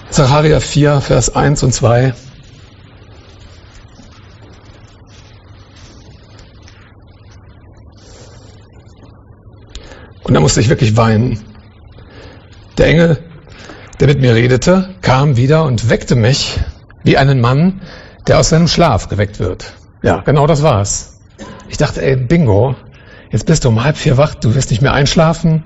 Sacharja 4, Vers 1 und 2. Und da musste ich wirklich weinen. Der Engel, der mit mir redete, kam wieder und weckte mich wie einen Mann, der aus seinem Schlaf geweckt wird. Ja, genau das war's. Ich dachte, ey, bingo, jetzt bist du um 3:30 wach, du wirst nicht mehr einschlafen.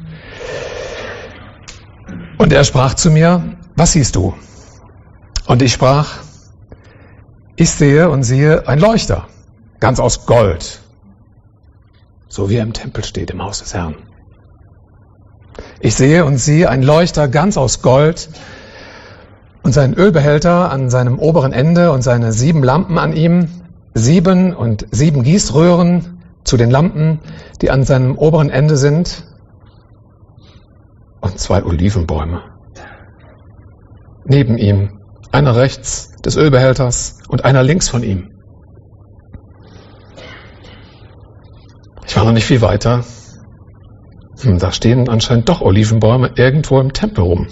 Und er sprach zu mir, was siehst du? Und ich sprach, ich sehe und siehe ein Leuchter, ganz aus Gold, so wie er im Tempel steht, im Haus des Herrn. Ich sehe und siehe ein Leuchter ganz aus Gold und seinen Ölbehälter an seinem oberen Ende und seine 7 Lampen an ihm, 7 und 7 Gießröhren zu den Lampen, die an seinem oberen Ende sind, und 2 Olivenbäume. Neben ihm, einer rechts des Ölbehälters und einer links von ihm. Ich war noch nicht viel weiter. Da stehen anscheinend doch Olivenbäume irgendwo im Tempel rum.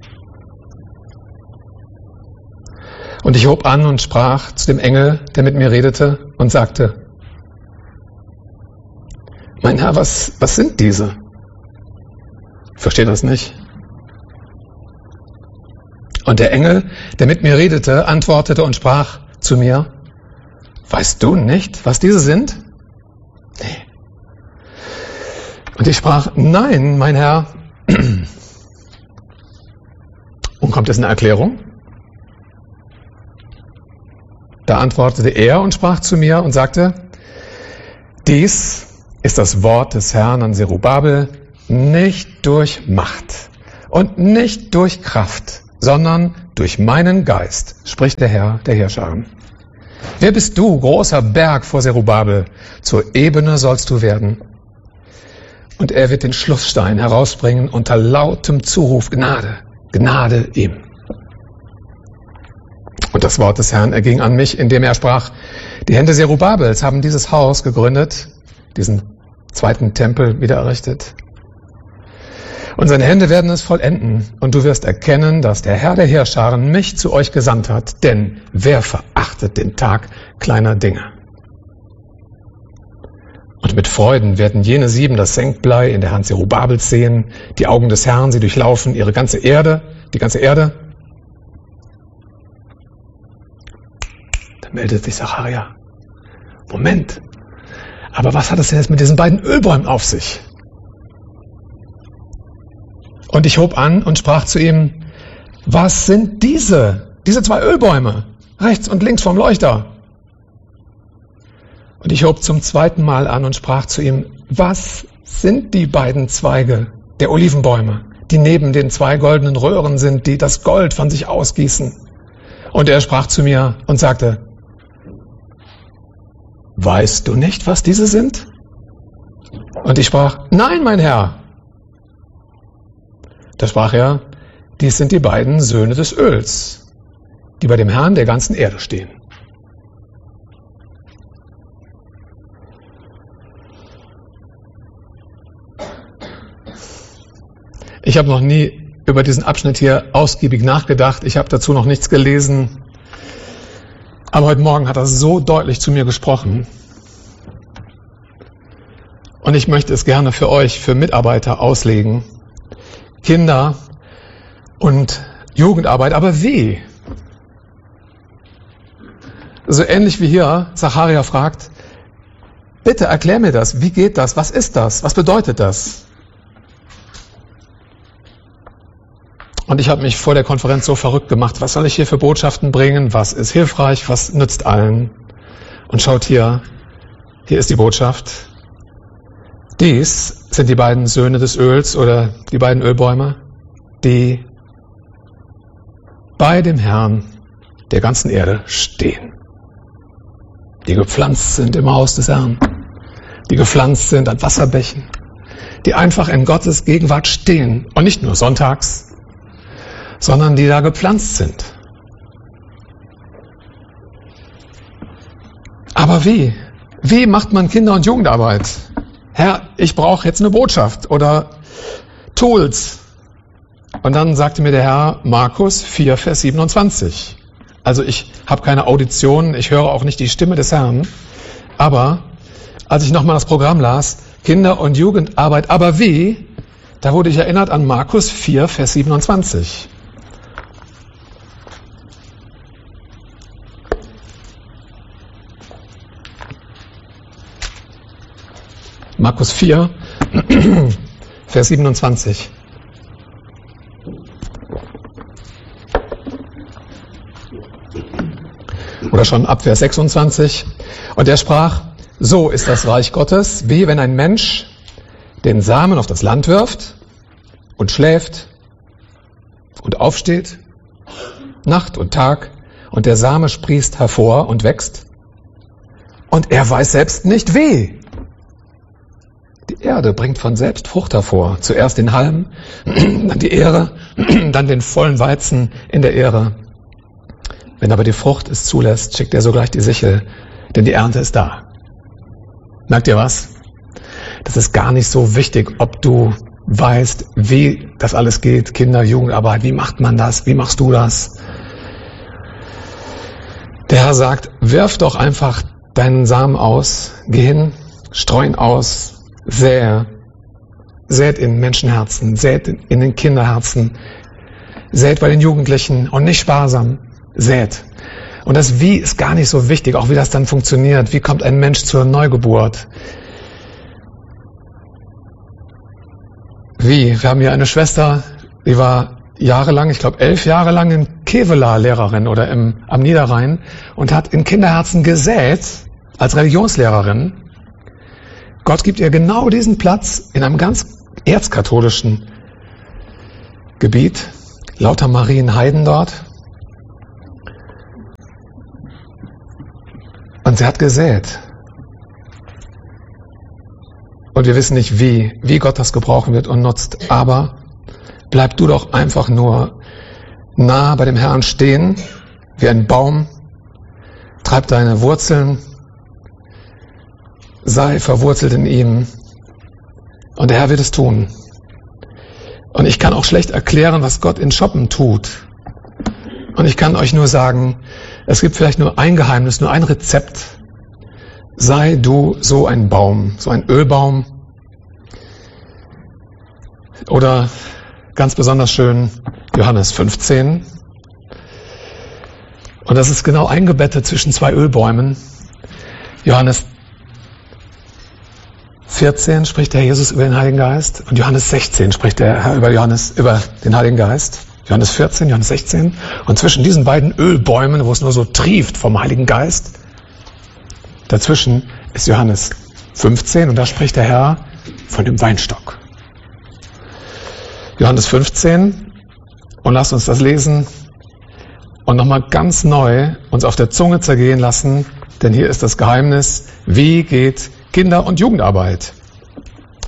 Und ich hob an und sprach zu dem Engel, der mit mir redete, und sagte, mein Herr, was sind diese? Ich verstehe das nicht. Und der Engel, der mit mir redete, antwortete und sprach zu mir, weißt du nicht, was diese sind? Nee. Und ich sprach, nein, mein Herr. Und kommt jetzt eine Erklärung? Da antwortete er und sprach zu mir und sagte, dies ist das Wort des Herrn an Zerubabel, nicht durch Macht und nicht durch Kraft, sondern durch meinen Geist, spricht der Herr der Heerscharen. Wer bist du, großer Berg vor Zerubabel? Zur Ebene sollst du werden. Und er wird den Schlussstein herausbringen unter lautem Zuruf, Gnade, Gnade ihm. Und das Wort des Herrn erging an mich, indem er sprach, die Hände Zerubabels haben dieses Haus gegründet, diesen 2. Tempel wieder errichtet. Und seine Hände werden es vollenden. Und du wirst erkennen, dass der Herr der Heerscharen mich zu euch gesandt hat. Denn wer verachtet den Tag kleiner Dinge? Und mit Freuden werden jene 7 das Senkblei in der Hand Zerubabels sehen, die Augen des Herrn, sie durchlaufen die ganze Erde. Da meldet sich Sacharja. Moment, aber was hat es denn jetzt mit diesen beiden Ölbäumen auf sich? Und ich hob an und sprach zu ihm, was sind diese 2 Ölbäume, rechts und links vom Leuchter? Und ich hob zum 2. Mal an und sprach zu ihm, was sind die beiden Zweige der Olivenbäume, die neben den 2 goldenen Röhren sind, die das Gold von sich ausgießen? Und er sprach zu mir und sagte, weißt du nicht, was diese sind? Und ich sprach, nein, mein Herr. Da sprach er, dies sind die beiden Söhne des Öls, die bei dem Herrn der ganzen Erde stehen. Ich habe noch nie über diesen Abschnitt hier ausgiebig nachgedacht. Ich habe dazu noch nichts gelesen. Aber heute Morgen hat er so deutlich zu mir gesprochen. Und ich möchte es gerne für euch, für Mitarbeiter auslegen. Kinder und Jugendarbeit, aber wie? So ähnlich wie hier Sacharja fragt, bitte erklär mir das, wie geht das, was ist das, was bedeutet das? Und ich habe mich vor der Konferenz so verrückt gemacht, was soll ich hier für Botschaften bringen, was ist hilfreich, was nützt allen? Und schaut hier ist die Botschaft. Dies sind die beiden Söhne des Öls oder die beiden Ölbäume, die bei dem Herrn der ganzen Erde stehen. Die gepflanzt sind im Haus des Herrn, die gepflanzt sind an Wasserbächen, die einfach in Gottes Gegenwart stehen und nicht nur sonntags, sondern die da gepflanzt sind. Aber wie? Wie macht man Kinder- und Jugendarbeit? Herr, ich brauche jetzt eine Botschaft oder Tools. Und dann sagte mir der Herr, Markus 4, Vers 27. Also ich habe keine Audition, ich höre auch nicht die Stimme des Herrn. Aber als ich nochmal das Programm las, Kinder- und Jugendarbeit, aber wie? Da wurde ich erinnert an Markus 4, Vers 27. Markus 4, Vers 27. Oder schon ab Vers 26. Und er sprach, so ist das Reich Gottes, wie wenn ein Mensch den Samen auf das Land wirft und schläft und aufsteht, Nacht und Tag, und der Same sprießt hervor und wächst. Und er weiß selbst nicht wie. Die Erde bringt von selbst Frucht hervor. Zuerst den Halm, dann die Ähre, dann den vollen Weizen in der Ähre. Wenn aber die Frucht es zulässt, schickt er sogleich die Sichel, denn die Ernte ist da. Merkt ihr was? Das ist gar nicht so wichtig, ob du weißt, wie das alles geht, Kinder-, Jugendarbeit, wie macht man das, wie machst du das? Der Herr sagt, wirf doch einfach deinen Samen aus, geh hin, streu ihn aus, sähe, sät in Menschenherzen, sät in den Kinderherzen, sät bei den Jugendlichen und nicht sparsam, sät. Und das Wie ist gar nicht so wichtig, auch wie das dann funktioniert. Wie kommt ein Mensch zur Neugeburt? Wie? Wir haben hier eine Schwester, die war jahrelang, ich glaube 11 Jahre lang in Kevela Lehrerin oder am Niederrhein und hat in Kinderherzen gesät als Religionslehrerin. Gott gibt ihr genau diesen Platz in einem ganz erzkatholischen Gebiet, lauter Marienheiden dort. Und sie hat gesät. Und wir wissen nicht, wie Gott das gebrauchen wird und nutzt. Aber bleib du doch einfach nur nah bei dem Herrn stehen, wie ein Baum. Treib deine Wurzeln. Sei verwurzelt in ihm. Und der Herr wird es tun. Und ich kann auch schlecht erklären, was Gott in Shoppen tut. Und ich kann euch nur sagen, es gibt vielleicht nur ein Geheimnis, nur ein Rezept. Sei du so ein Baum, so ein Ölbaum. Oder ganz besonders schön Johannes 15. Und das ist genau eingebettet zwischen zwei Ölbäumen. Johannes 14 spricht der Jesus über den Heiligen Geist und Johannes 16 spricht der Herr über den Heiligen Geist. Johannes 14, Johannes 16. Und zwischen diesen beiden Ölbäumen, wo es nur so trieft vom Heiligen Geist, dazwischen ist Johannes 15 und da spricht der Herr von dem Weinstock. Johannes 15, und lasst uns das lesen und nochmal ganz neu uns auf der Zunge zergehen lassen, denn hier ist das Geheimnis, wie geht Kinder- und Jugendarbeit.